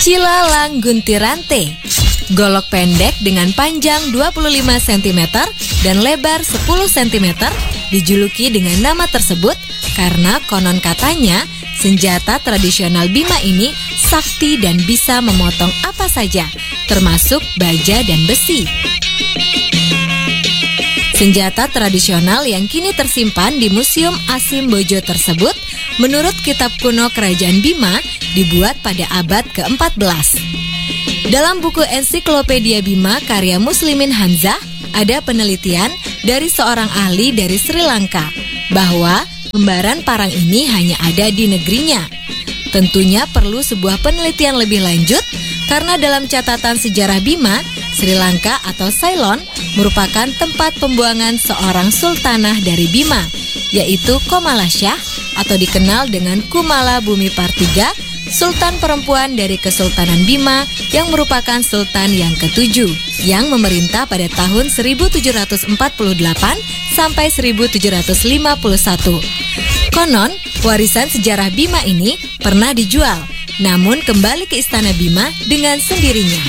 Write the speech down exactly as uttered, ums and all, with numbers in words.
Cilalang Guntirante, golok pendek dengan panjang dua puluh lima sentimeter dan lebar sepuluh sentimeter, dijuluki dengan nama tersebut karena konon katanya senjata tradisional Bima ini sakti dan bisa memotong apa saja, termasuk baja dan besi. Senjata tradisional yang kini tersimpan di Museum Asim Bojo tersebut, menurut kitab kuno Kerajaan Bima, dibuat pada abad keempat belas. Dalam buku Ensiklopedia Bima karya Muslimin Hanzah, ada penelitian dari seorang ahli dari Sri Lanka bahwa lembaran parang ini hanya ada di negerinya. Tentunya perlu sebuah penelitian lebih lanjut karena dalam catatan sejarah Bima, Sri Lanka atau Ceylon merupakan tempat pembuangan seorang sultanah dari Bima, yaitu Komala Syah atau dikenal dengan Kumala Bumi Partiga, sultan perempuan dari Kesultanan Bima yang merupakan sultan yang ketujuh yang memerintah pada tahun seribu tujuh ratus empat puluh delapan sampai seribu tujuh ratus lima puluh satu. Konon, warisan sejarah Bima ini pernah dijual, namun kembali ke istana Bima dengan sendirinya.